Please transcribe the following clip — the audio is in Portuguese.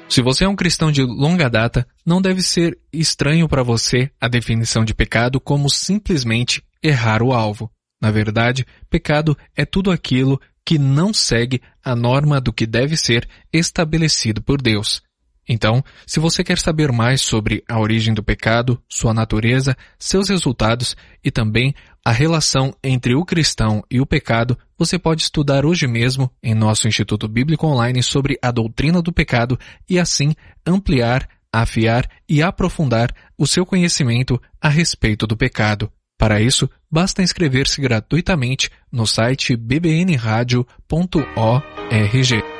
Se você é um cristão de longa data, não deve ser estranho para você a definição de pecado como simplesmente errar o alvo. Na verdade, pecado é tudo aquilo que não segue a norma do que deve ser estabelecido por Deus. Então, se você quer saber mais sobre a origem do pecado, sua natureza, seus resultados e também a relação entre o cristão e o pecado, você pode estudar hoje mesmo em nosso Instituto Bíblico Online sobre a doutrina do pecado e assim ampliar, afiar e aprofundar o seu conhecimento a respeito do pecado. Para isso, basta inscrever-se gratuitamente no site bbnradio.org.